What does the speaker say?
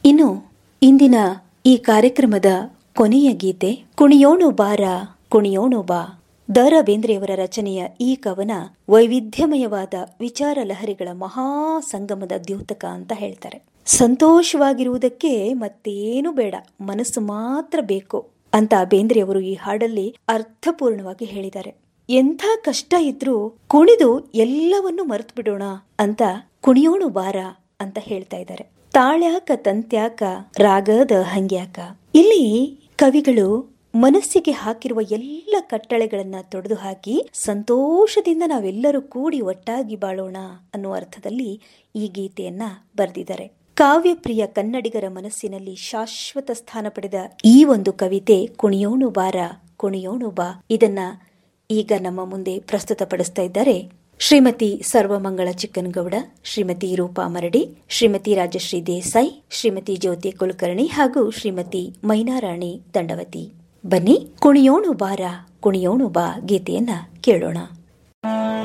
ಇನ್ನು ಇಂದಿನ ಈ ಕಾರ್ಯಕ್ರಮದ ಕೊನೆಯ ಗೀತೆ ಕುಣಿಯೋಣು ಬಾರ ಕುಣಿಯೋಣು ಬಾ. ದ ರಾ ಬೇಂದ್ರೆಯವರ ರಚನೆಯ ಈ ಕವನ ವೈವಿಧ್ಯಮಯವಾದ ವಿಚಾರ ಲಹರಿಗಳ ಮಹಾ ಸಂಗಮದ ದ್ಯೋತಕ ಅಂತ ಹೇಳ್ತಾರೆ. ಸಂತೋಷವಾಗಿರುವುದಕ್ಕೆ ಮತ್ತೇನು ಬೇಡ, ಮನಸ್ಸು ಮಾತ್ರ ಬೇಕು ಅಂತ ಬೇಂದ್ರೆಯವರು ಈ ಹಾಡಲ್ಲಿ ಅರ್ಥಪೂರ್ಣವಾಗಿ ಹೇಳಿದ್ದಾರೆ. ಎಂಥ ಕಷ್ಟ ಇದ್ರೂ ಕುಣಿದು ಎಲ್ಲವನ್ನೂ ಮರೆತು ಬಿಡೋಣ ಅಂತ ಕುಣಿಯೋಣು ಬಾರ ಅಂತ ಹೇಳ್ತಾ ಇದ್ದಾರೆ. ತಾಳ್ಯಾಕ ತಂತ್ಯಾಕ ರಾಗದ ಹಂಗ್ಯಾಕ. ಇಲ್ಲಿ ಕವಿಗಳು ಮನಸ್ಸಿಗೆ ಹಾಕಿರುವ ಎಲ್ಲ ಕಟ್ಟಳೆಗಳನ್ನ ತೊಡೆದು ಹಾಕಿ ಸಂತೋಷದಿಂದ ನಾವೆಲ್ಲರೂ ಕೂಡಿ ಒಟ್ಟಾಗಿ ಬಾಳೋಣ ಅನ್ನುವ ಅರ್ಥದಲ್ಲಿ ಈ ಗೀತೆಯನ್ನ ಬರೆದಿದ್ದಾರೆ. ಕಾವ್ಯಪ್ರಿಯ ಕನ್ನಡಿಗರ ಮನಸ್ಸಿನಲ್ಲಿ ಶಾಶ್ವತ ಸ್ಥಾನ ಪಡೆದ ಈ ಒಂದು ಕವಿತೆ ಕುಣಿಯೋಣು ಬಾರ ಕುಣಿಯೋಣು ಬಾ. ಇದನ್ನ ಈಗ ನಮ್ಮ ಮುಂದೆ ಪ್ರಸ್ತುತಪಡಿಸ್ತಾ ಇದ್ದಾರೆ ಶ್ರೀಮತಿ ಸರ್ವಮಂಗಳ ಚಿಕ್ಕನಗೌಡ, ಶ್ರೀಮತಿ ರೂಪಾ ಮರಡಿ, ಶ್ರೀಮತಿ ರಾಜಶ್ರೀ ದೇಸಾಯಿ, ಶ್ರೀಮತಿ ಜ್ಯೋತಿ ಕುಲಕರ್ಣಿ ಹಾಗೂ ಶ್ರೀಮತಿ ಮೈನಾರಾಣಿ ದಂಡವತಿ. ಬನ್ನಿ ಕುಣಿಯೋಣು ಬಾರ ಕುಣಿಯೋಣು ಬಾ ಗೀತೆಯನ್ನ ಕೇಳೋಣ.